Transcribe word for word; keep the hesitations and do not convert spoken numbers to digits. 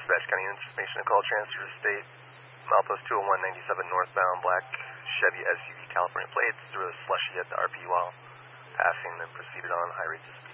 Dispatch County information to call transfer to state. Milepost two oh one ninety-seven northbound, black Chevy S U V California plates through a slushy at the R P while passing, then proceeded on high rates of speed.